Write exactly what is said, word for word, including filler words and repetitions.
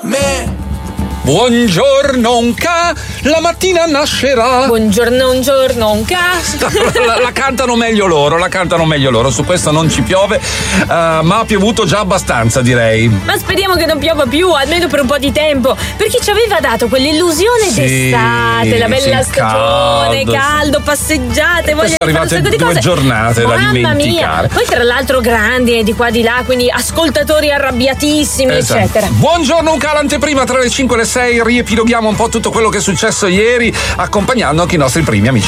me. Buongiorno un ca, la mattina nascerà. Buongiorno un giorno un ca. La, la cantano meglio loro, la cantano meglio loro. Su questo non ci piove, uh, ma ha piovuto già abbastanza, direi. Ma speriamo che non piova più, almeno per un po' di tempo, perché ci aveva dato quell'illusione sì, d'estate, la bella sì, stagione, caldo, caldo, passeggiate, voglio sono fare un sacco di due cose. giornate da Mamma dimenticare. mia. Poi tra l'altro grandi di qua di là, quindi ascoltatori arrabbiatissimi, esatto. eccetera. Buongiorno un ca, l'anteprima tra le cinque e le sei, riepiloghiamo un po' tutto quello che è successo ieri, accompagnando anche i nostri primi amici